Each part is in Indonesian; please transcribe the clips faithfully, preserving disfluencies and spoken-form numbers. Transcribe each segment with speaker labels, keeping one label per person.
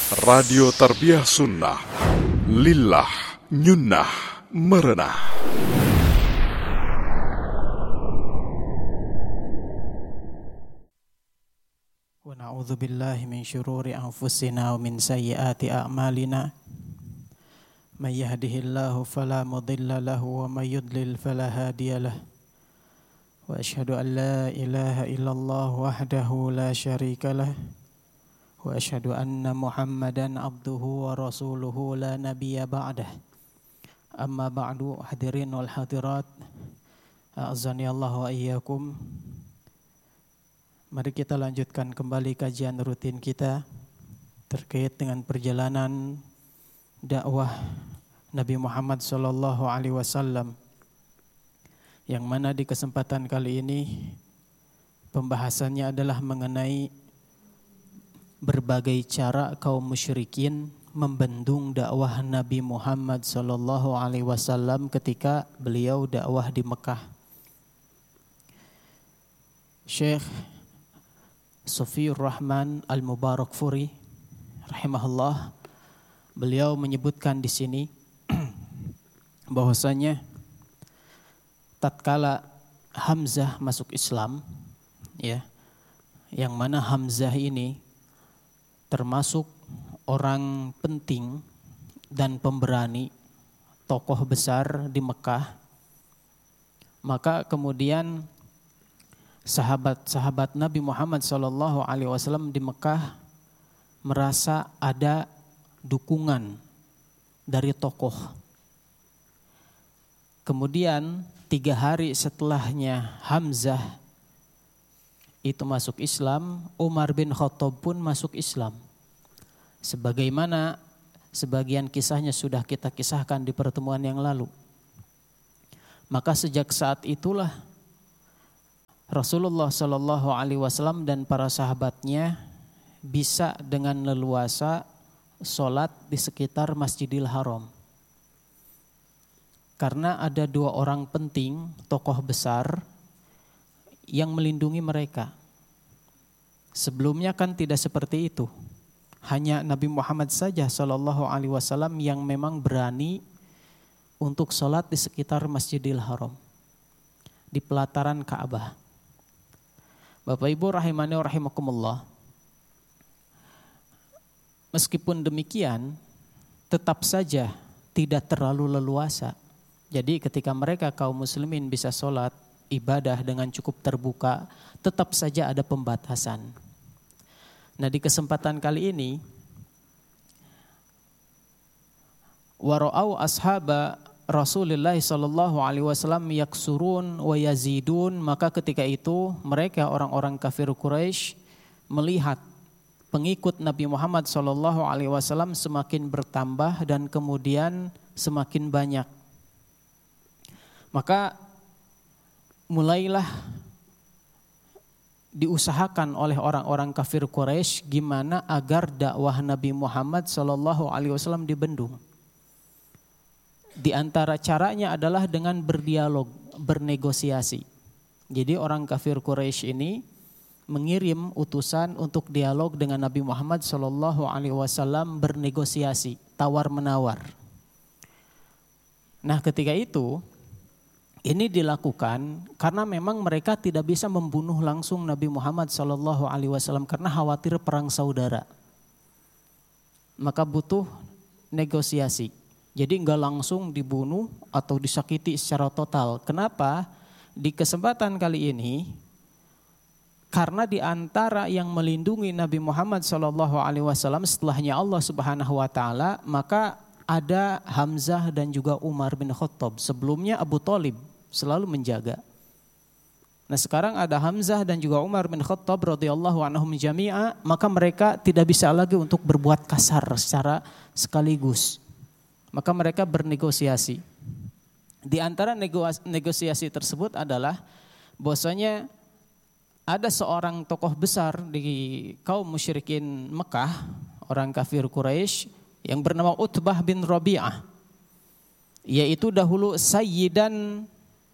Speaker 1: Radio Tarbiyah Sunnah, Lillah, Nyunnah, Merenah.
Speaker 2: Wa na'udzu billahi min syururi anfusina wa min sayyiati a'malina. May yahdihillahu fala mudilla lahu wa may yudlil fala hadiya lahu. Wa asyhadu an la ilaha illallah wahdahu la syarika lahu. Wa asyhadu anna Muhammadan abduhu wa rasuluhu la nabiyya ba'dah. Amma ba'du, hadirin wal hadirat, a'azzani Allah wa iyyakum. Mari kita lanjutkan kembali kajian rutin kita terkait dengan perjalanan dakwah Nabi Muhammad sallallahu alaihi wasallam, yang mana di kesempatan kali ini pembahasannya adalah mengenai berbagai cara kaum musyrikin membendung dakwah Nabi Muhammad sallallahu alaihi wasallam ketika beliau dakwah di Mekah. Syekh Sofiyur Rahman Al-Mubarakfuri rahimahullah, beliau menyebutkan di sini bahwasanya tatkala Hamzah masuk Islam, ya, yang mana Hamzah ini termasuk orang penting dan pemberani, tokoh besar di Mekah, maka kemudian sahabat-sahabat Nabi Muhammad sallallahu alaihi wasallam di Mekah merasa ada dukungan dari tokoh. Kemudian tiga hari setelahnya Hamzah itu masuk Islam, Umar bin Khattab pun masuk Islam. Sebagaimana sebagian kisahnya sudah kita kisahkan di pertemuan yang lalu. Maka sejak saat itulah Rasulullah sallallahu alaihi wasallam dan para sahabatnya bisa dengan leluasa sholat di sekitar Masjidil Haram. Karena ada dua orang penting, tokoh besar yang melindungi mereka. Sebelumnya kan tidak seperti itu. Hanya Nabi Muhammad saja sallallahu alaihi wasallam yang memang berani untuk sholat di sekitar Masjidil Haram, di pelataran Ka'bah. Bapak Ibu rahimani wa rahimakumullah. Meskipun demikian, tetap saja tidak terlalu leluasa. Jadi ketika mereka kaum muslimin bisa sholat ibadah dengan cukup terbuka, tetap saja ada pembatasan. Nah, di kesempatan kali ini, wara'au ashaba Rasulullah sallallahu alaihi wasallam yaksurun wa yazidun, maka ketika itu mereka orang-orang kafir Quraisy melihat pengikut Nabi Muhammad sallallahu alaihi wasallam semakin bertambah dan kemudian semakin banyak. Maka mulailah diusahakan oleh orang-orang kafir Quraisy gimana agar dakwah Nabi Muhammad sallallahu alaihi wasallam dibendung. Di antara caranya adalah dengan berdialog, bernegosiasi. Jadi orang kafir Quraisy ini mengirim utusan untuk dialog dengan Nabi Muhammad sallallahu alaihi wasallam, bernegosiasi, tawar-menawar. Nah, ketika itu ini dilakukan karena memang mereka tidak bisa membunuh langsung Nabi Muhammad sallallahu alaihi wasallam karena khawatir perang saudara. Maka butuh negosiasi. Jadi enggak langsung dibunuh atau disakiti secara total. Kenapa? Di kesempatan kali ini, karena di antara yang melindungi Nabi Muhammad sallallahu alaihi wasallam setelahnya Allah Subhanahu wa taala, maka ada Hamzah dan juga Umar bin Khattab. Sebelumnya Abu Thalib selalu menjaga. Nah, sekarang ada Hamzah dan juga Umar bin Khattab radhiyallahu anhum jami'a, maka mereka tidak bisa lagi untuk berbuat kasar secara sekaligus. Maka mereka bernegosiasi. Di antara negosiasi tersebut adalah bahwasanya ada seorang tokoh besar di kaum musyrikin Mekah, orang kafir Quraisy, yang bernama Utbah bin Rabi'ah, yaitu dahulu sayyidan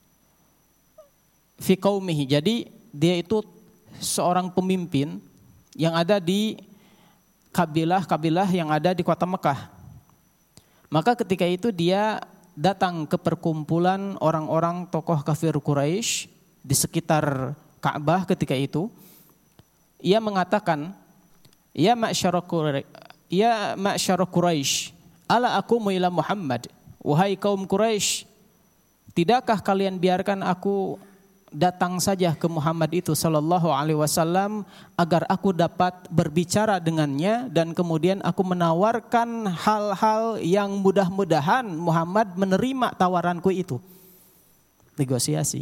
Speaker 2: fi qaumihi. Jadi dia itu seorang pemimpin yang ada di kabilah-kabilah yang ada di kota Mekah. Maka ketika itu dia datang ke perkumpulan orang-orang tokoh kafir Quraisy di sekitar Ka'bah ketika itu. Ia mengatakan, "Ya ma'syara Quraisy, ya ma'syara Quraisy, ala aqumu ila Muhammad." Wahai kaum Quraisy, tidakkah kalian biarkan aku datang saja ke Muhammad itu sallallahu alaihi wasallam agar aku dapat berbicara dengannya dan kemudian aku menawarkan hal-hal yang mudah-mudahan Muhammad menerima tawaranku itu. Negosiasi.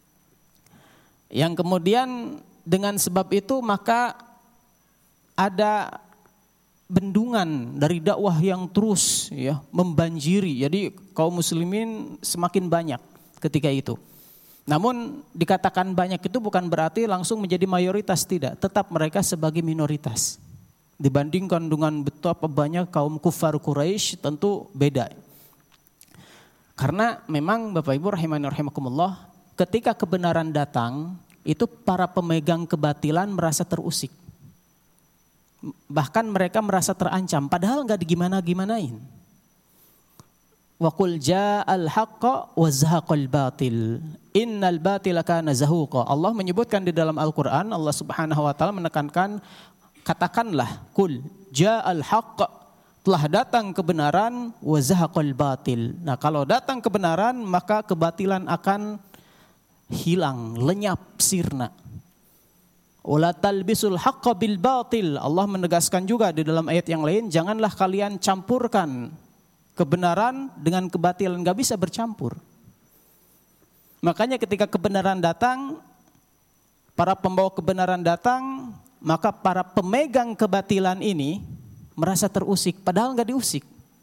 Speaker 2: Yang kemudian dengan sebab itu maka ada bendungan dari dakwah yang terus ya membanjiri. Jadi kaum muslimin semakin banyak ketika itu. Namun dikatakan banyak itu bukan berarti langsung menjadi mayoritas, tidak. Tetap mereka sebagai minoritas. Dibandingkan dengan betapa banyak kaum kufar Quraisy tentu beda. Karena memang Bapak Ibu rahimani rahimakumullah, ketika kebenaran datang, itu para pemegang kebatilan merasa terusik. Bahkan mereka merasa terancam, padahal enggak digimana-gimanain. Wa qul ja'al haqqa wa zahaqal batil innal batila kana zahuqa. Allah menyebutkan di dalam Al-Qur'an, Allah Subhanahu wa taala menekankan, katakanlah qul ja'al haqq, telah datang kebenaran, wa zahaqal batil. Nah, kalau datang kebenaran maka kebatilan akan hilang, lenyap, sirna. Wala talbisul haqqa bil batil. Allah menegaskan juga di dalam ayat yang lain, janganlah kalian campurkan kebenaran dengan kebatilan, enggak bisa bercampur. Makanya ketika kebenaran datang, para pembawa kebenaran datang, maka para pemegang kebatilan ini merasa terusik, padahal enggak diusik.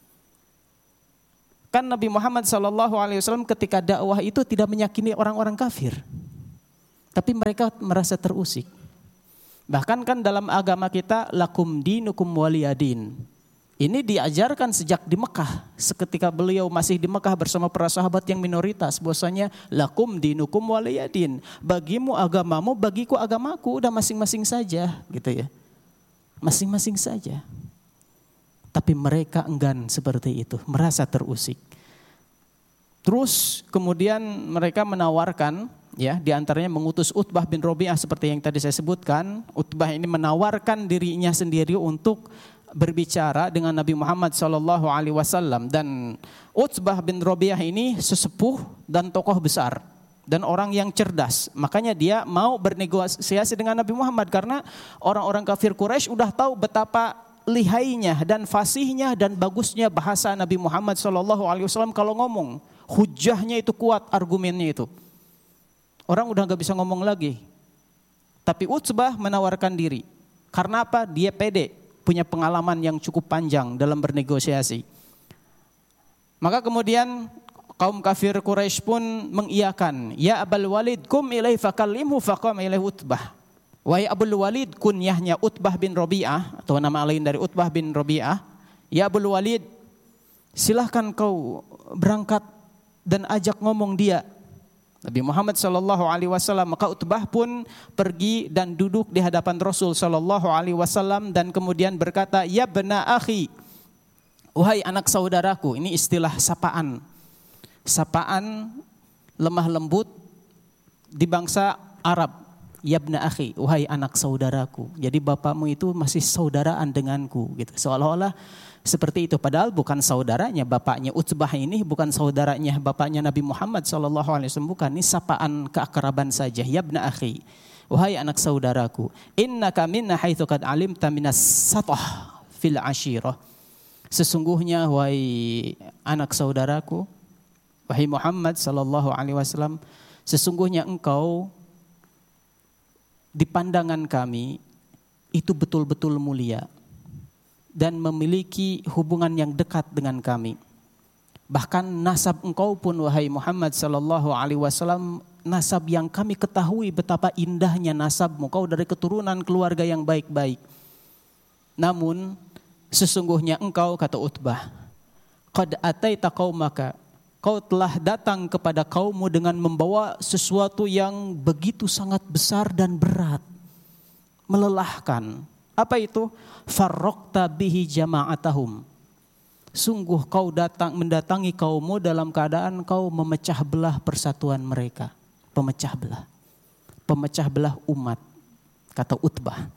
Speaker 2: Kan Nabi Muhammad sallallahu alaihi wasallam ketika dakwah itu tidak menyakini orang-orang kafir. Tapi mereka merasa terusik. Bahkan kan dalam agama kita lakum dinukum waliyadin. Ini diajarkan sejak di Mekah, seketika beliau masih di Mekah bersama para sahabat yang minoritas, bahwasanya lakum dinukum waliyadin, bagimu agamamu, bagiku agamaku, udah masing-masing saja, gitu ya. Masing-masing saja. Tapi mereka enggan seperti itu, merasa terusik. Terus kemudian mereka menawarkan, ya, di antaranya mengutus Utbah bin Rabi'ah seperti yang tadi saya sebutkan. Utbah ini menawarkan dirinya sendiri untuk berbicara dengan Nabi Muhammad sallallahu alaihi wasallam, dan Utbah bin Rabi'ah ini sesepuh dan tokoh besar dan orang yang cerdas. Makanya dia mau bernegosiasi dengan Nabi Muhammad karena orang-orang kafir Quraisy udah tahu betapa lihainya dan fasihnya dan bagusnya bahasa Nabi Muhammad sallallahu alaihi wasallam kalau ngomong. Hujahnya itu kuat, argumennya itu. Orang udah enggak bisa ngomong lagi. Tapi Utbah menawarkan diri. Karena apa? Dia pede, punya pengalaman yang cukup panjang dalam bernegosiasi. Maka kemudian kaum kafir Quraisy pun mengiyakan, ya Abul Walid kum ilaihi fakallimhu faqama ilaihi Utbah. Wahai Abul Walid, kunyahnya Utbah bin Rabi'ah atau nama lain dari Utbah bin Rabi'ah, ya Abul Walid, silahkan kau berangkat dan ajak ngomong dia. Nabi Muhammad sallallahu alaihi wasallam, maka Utbah pun pergi dan duduk di hadapan Rasul sallallahu alaihi wasallam dan kemudian berkata, "Ya bena akhi." Wahai anak saudaraku, ini istilah sapaan. Sapaan lemah lembut di bangsa Arab. Ya bena akhi, wahai anak saudaraku. Jadi bapakmu itu masih saudaraan denganku gitu. Seolah-olah seperti itu, padahal bukan saudaranya bapaknya Utbah ini, bukan saudaranya bapaknya Nabi Muhammad sallallahu alaihi wasallam, bukan. Ini sapaan keakraban saja. Ya ibna akhi, wahai anak saudaraku, innaka minna haitsu qad alimta minas satah fil ashirah. Sesungguhnya wahai anak saudaraku, wahai Muhammad sallallahu alaihi wasallam, sesungguhnya engkau di pandangan kami itu betul-betul mulia dan memiliki hubungan yang dekat dengan kami. Bahkan nasab engkau pun wahai Muhammad sallallahu alaihi wasallam, nasab yang kami ketahui betapa indahnya nasabmu, kau dari keturunan keluarga yang baik-baik. Namun sesungguhnya engkau, kata Utbah, qad ataita qaumaka, kau telah datang kepada kaummu dengan membawa sesuatu yang begitu sangat besar dan berat, melelahkan. Apa itu? Farraqta bihi jama'atahum. Sungguh kau datang mendatangi kaummu dalam keadaan kau memecah belah persatuan mereka. Pemecah belah. Pemecah belah umat. Kata Utbah.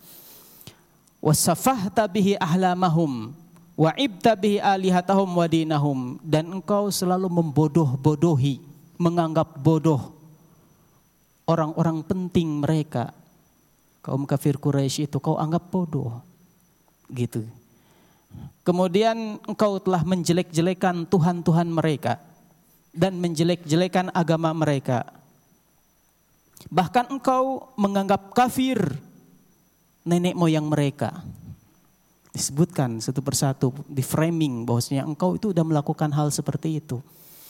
Speaker 2: Wasafahta bihi ahlamahum. Wa'ibta bihi alihatahum wa dinahum. Dan engkau selalu membodoh-bodohi. Menganggap bodoh orang-orang penting mereka. Kaum kafir Quraisy itu kau anggap bodoh. Gitu. Kemudian engkau telah menjelek-jelekan Tuhan-Tuhan mereka. Dan menjelek-jelekan agama mereka. Bahkan engkau menganggap kafir nenek moyang mereka. Disebutkan satu persatu, di framing bahwasanya engkau itu sudah melakukan hal seperti itu.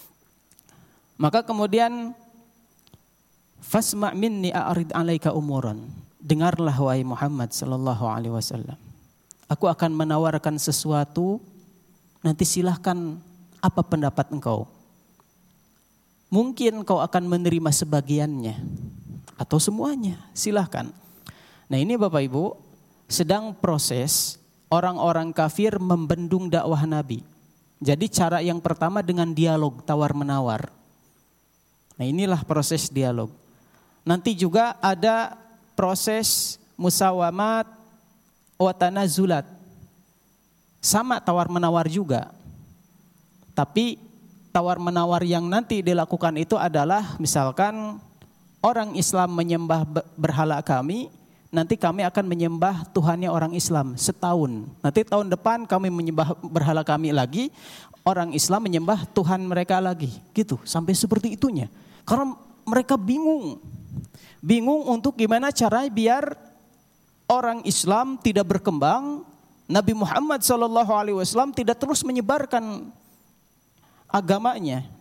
Speaker 2: Maka kemudian fasma' minni a'rid 'alaika umuran. Dengarlah wahai Muhammad sallallahu alaihi wasallam. Aku akan menawarkan sesuatu, nanti silahkan apa pendapat engkau. Mungkin kau akan menerima sebagiannya atau semuanya, silahkan. Nah ini Bapak Ibu, sedang proses orang-orang kafir membendung dakwah Nabi. Jadi cara yang pertama dengan dialog tawar-menawar. Nah inilah proses dialog. Nanti juga ada proses musawamat wa tanazulat. Sama tawar-menawar juga. Tapi tawar-menawar yang nanti dilakukan itu adalah misalkan orang Islam menyembah berhala kami, nanti kami akan menyembah Tuhannya orang Islam setahun. Nanti tahun depan kami menyembah berhala kami lagi, orang Islam menyembah Tuhan mereka lagi. Gitu, sampai seperti itunya. Karena mereka bingung. Bingung untuk gimana cara biar orang Islam tidak berkembang, Nabi Muhammad shallallahu alaihi wasallam tidak terus menyebarkan agamanya.